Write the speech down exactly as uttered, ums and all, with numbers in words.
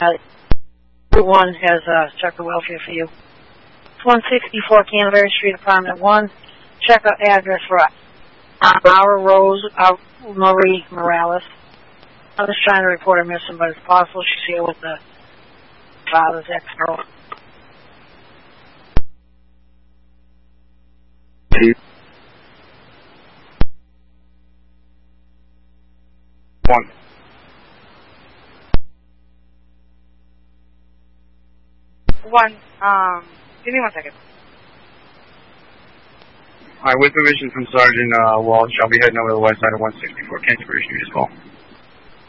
Route one has uh, check the welfare for you. It's one sixty-four Canterbury Street, apartment one. Check out address for Aura Rose uh, Marie Morales. I'm just trying to report her missing, but it's possible she's here with the father's ex-girl. One. One, um, give me one second. Alright, with permission from Sergeant uh, Walsh, I'll be heading over to the west side of one sixty-four Canterbury Street as well.